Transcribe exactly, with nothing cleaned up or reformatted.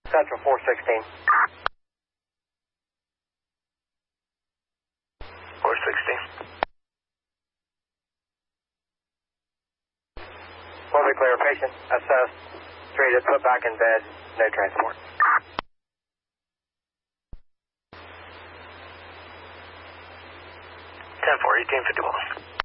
Central four sixteen. four sixteen. Will be clear. Patient assessed, treated, put back in bed, no transport. ten four, eighteen fifty-one.